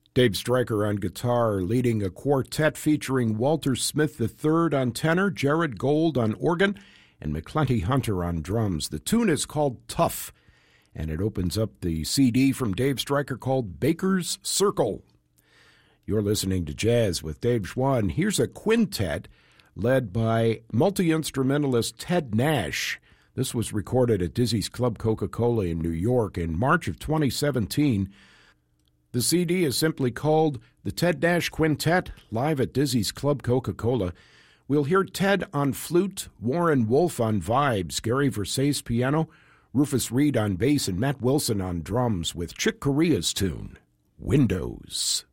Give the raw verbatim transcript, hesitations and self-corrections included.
Dave Stryker on guitar, leading a quartet featuring Walter Smith the third on tenor, Jared Gold on organ, and McClenty Hunter on drums. The tune is called Tough, and it opens up the C D from Dave Stryker called Baker's Circle. You're listening to Jazz with Dave Schwann. Here's a quintet led by multi-instrumentalist Ted Nash. This was recorded at Dizzy's Club Coca-Cola in New York in March of twenty seventeen. The C D is simply called The Ted Nash Quintet, live at Dizzy's Club Coca-Cola. We'll hear Ted on flute, Warren Wolf on vibes, Gary Versace piano, Rufus Reed on bass, and Matt Wilson on drums with Chick Corea's tune, Windows.